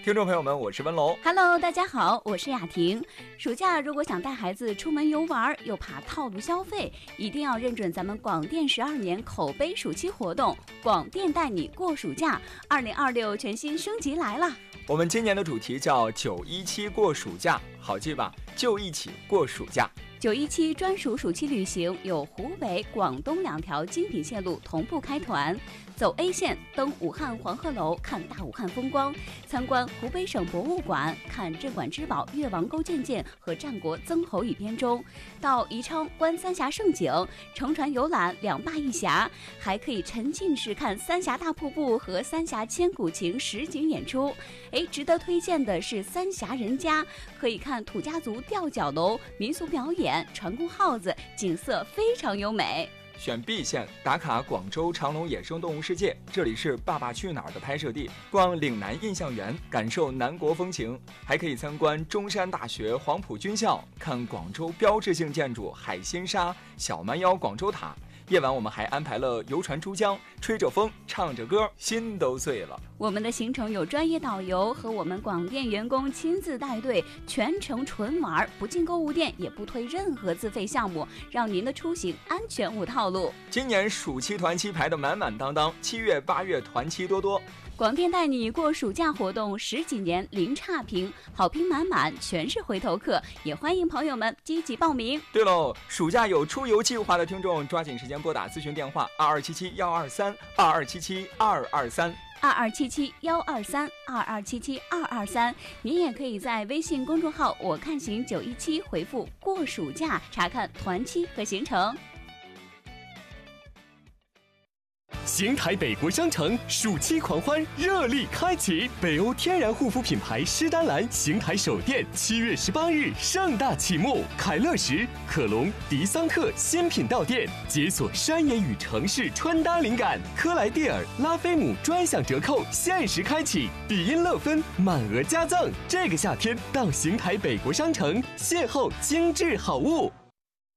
听众朋友们，我是温龙。 Hello， 大家好，我是雅婷。暑假如果想带孩子出门游玩，又怕套路消费，一定要认准咱们广电12年口碑暑期活动——广电带你过暑假，2026全新升级来了。 我们今年的主题叫917过暑假，好记吧？就一起过暑假。 917专属暑期旅行有湖北、广东2条精品线路同步开团。走 A 线，登武汉黄鹤楼看大武汉风光，参观湖北省博物馆，看镇馆之宝越王沟建舰和战国曾侯乙编钟，到宜昌观三峡盛景，乘船游览2坝1峡，还可以沉浸式看三峡大瀑布和三峡千古情实景演出。值得推荐的是三峡人家，可以看土家族吊脚楼、民俗表演、船工号子，景色非常优美。 选 B 线，打卡广州长隆野生动物世界，这里是《爸爸去哪儿》的拍摄地，逛岭南印象园，感受南国风情，还可以参观中山大学黄埔军校，看广州标志性建筑海心沙、小蛮腰广州塔。夜晚我们还安排了游船珠江，吹着风，唱着歌，心都碎了。 我们的行程有专业导游和我们广电员工亲自带队，全程纯玩，不进购物店，也不推任何自费项目，让您的出行安全无套路。 今年暑期团期排得满满当当，7月8月团期多多。 广电带你过暑假活动10几年零差评，好评满满，全是回头客，也欢迎朋友们积极报名。 对喽，暑假有出游计划的听众，抓紧时间拨打咨询电话 2277-123，2277-123，2277-223。您也可以在微信公众号我看行917回复过暑假，查看团期和行程。 邢台北国商城暑期狂欢热力开启，北欧天然护肤品牌诗丹兰邢台首店7月18日盛大启幕，凯乐石、可隆、迪桑特新品到店，解锁山野与城市穿搭灵感，科莱蒂尔、拉菲姆专享折扣限时开启，比音乐芬满额加赠。这个夏天到邢台北国商城邂逅精致好物。